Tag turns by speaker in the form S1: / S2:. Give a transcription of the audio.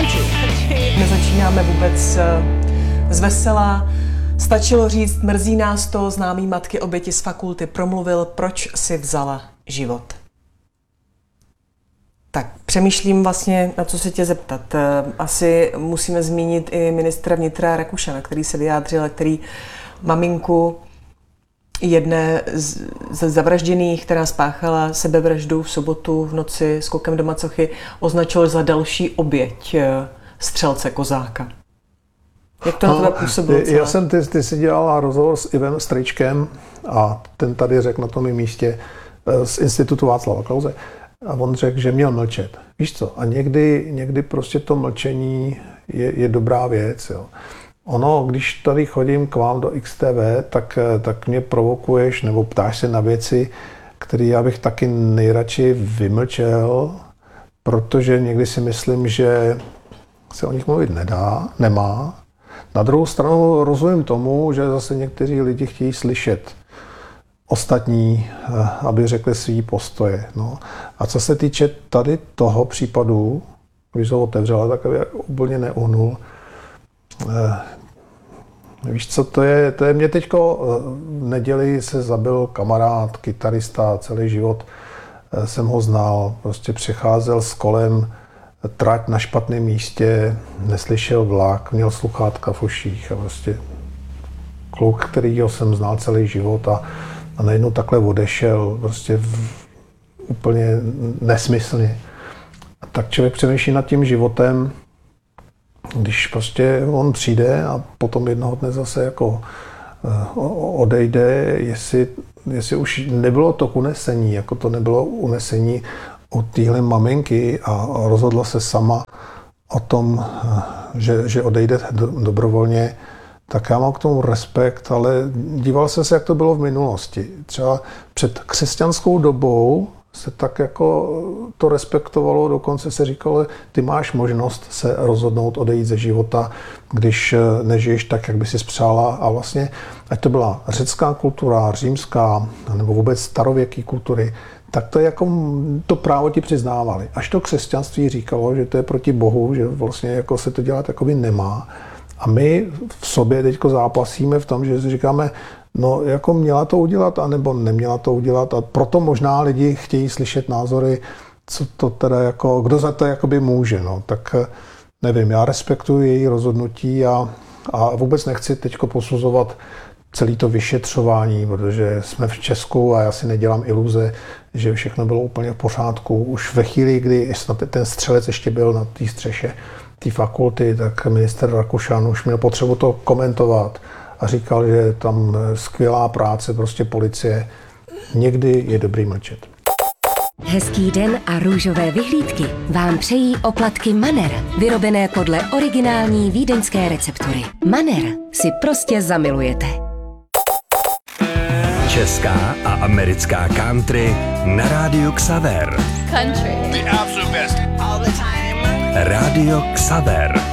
S1: Nezačínáme vůbec zvesela. Stačilo říct, mrzí nás to, známý matky oběti z fakulty promluvil, proč si vzala život. Tak přemýšlím vlastně, na co se tě zeptat. Asi musíme zmínit i ministra vnitra Rakušana, který se vyjádřil, který maminku jedné ze zavražděných, která spáchala sebevraždu v sobotu v noci skokem do macochy, označil za další oběť střelce Kozáka. Jak to na tebe působilo?
S2: Já jsem, ty jsi dělala rozhovor s Ivem Strejčkem a ten tady řekl na tom místě z Institutu Václava Klause a on řekl, že měl mlčet. Víš co? A někdy prostě to mlčení je dobrá věc. Jo. Ono, když tady chodím k vám do XTV, tak mě provokuješ nebo ptáš se na věci, které já bych taky nejradši vymlčel, protože někdy si myslím, že se o nich mluvit nemá. Na druhou stranu rozumím tomu, že zase někteří lidi chtějí slyšet ostatní, aby řekli svý postoje. No. A co se týče tady toho případu, když ho otevřela, tak aby úplně neuhnul. Víš co, to je mě teďko v neděli se zabil kamarád, kytarista, celý život jsem ho znal, prostě přecházel s kolem trať na špatném místě, neslyšel vlak, měl sluchátka v uších a prostě kluk, kterýho jsem znal celý život a najednou takhle odešel prostě úplně nesmyslně. A tak člověk přemýšlí nad tím životem, když prostě on přijde a potom jednoho dne zase jako odejde, jestli už nebylo to unesení, jako to nebylo unesení od téhle maminky a rozhodla se sama o tom, že odejde dobrovolně, tak já mám k tomu respekt, ale díval jsem se, jak to bylo v minulosti. Třeba před křesťanskou dobou se tak jako to respektovalo, dokonce se říkalo, ty máš možnost se rozhodnout odejít ze života, když nežiješ tak, jak by si přála. A vlastně, ať to byla řecká kultura, římská, nebo vůbec starověké kultury, tak to jako to právo ti přiznávali. Až to křesťanství říkalo, že to je proti Bohu, že vlastně jako se to dělat jakoby nemá. A my v sobě teďko zápasíme v tom, že si říkáme, no jako měla to udělat, anebo neměla to udělat a proto možná lidi chtějí slyšet názory, co to teda jako, kdo za to jakoby může, no. Tak nevím, já respektuji její rozhodnutí a vůbec nechci teďko posuzovat celé to vyšetřování, protože jsme v Česku a já si nedělám iluze, že všechno bylo úplně v pořádku. Už ve chvíli, kdy ten střelec ještě byl na té střeše té fakulty, tak minister Rakušan už měl potřebu to komentovat a říkal, že tam skvělá práce prostě policie. Někdy je dobrý mlčet.
S3: Hezký den a růžové vyhlídky vám přejí oplatky Manner, vyrobené podle originální vídeňské receptury. Manner si prostě zamilujete.
S4: Česká a americká country na rádiu Xaver.
S5: Country.
S6: The absolute best. All the time.
S4: Rádio Xaver.